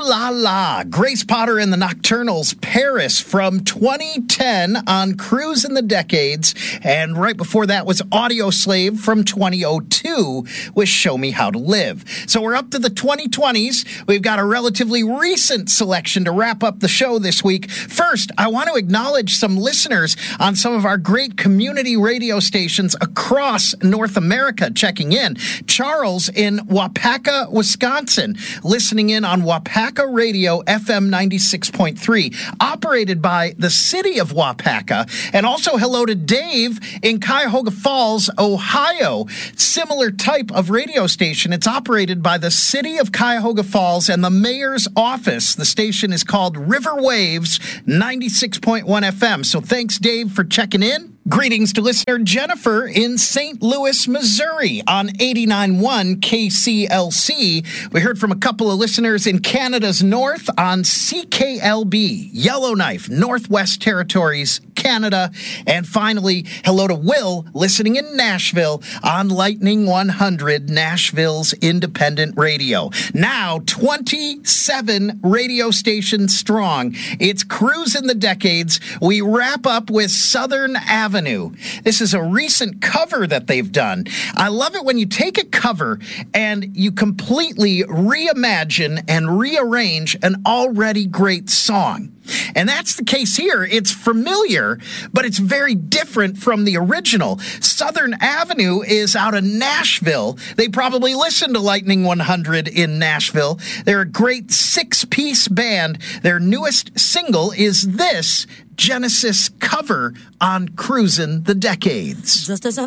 la la. Grace Potter and the Nocturnals, Paris from 2010 on Cruising the Decades. And right before that was Audio Slave from 2002 with Show Me How to Live. So we're up to the 2020s. We've got a relatively recent selection to wrap up the show this week. First, I want to acknowledge some listeners on some of our great community radio stations across North America checking in. Charles in Wapaka, Wisconsin, listening in on Wapaka Radio FM 96.3, operated by the city of Wapaka. And also hello to Dave in Cuyahoga Falls, Ohio. Similar type of radio station. It's operated by the city of Cuyahoga Falls and the mayor's office. The station is called River Waves 96.1 FM. So thanks, Dave, for checking in. Greetings to listener Jennifer in St. Louis, Missouri on 89.1 KCLC. We heard from a couple of listeners in Canada's north on CKLB, Yellowknife, Northwest Territories, Canada. And finally, hello to Will listening in Nashville on Lightning 100, Nashville's independent radio. Now 27 radio stations strong. It's Cruising the Decades. We wrap up with Southern Avenue. This is a recent cover that they've done. I love it when you take a cover and you completely reimagine and rearrange an already great song. And that's the case here. It's familiar, but it's very different from the original. Southern Avenue is out of Nashville. They probably listen to Lightning 100 in Nashville. They're a great six-piece band. Their newest single is this Genesis cover on Cruising the Decades. Just as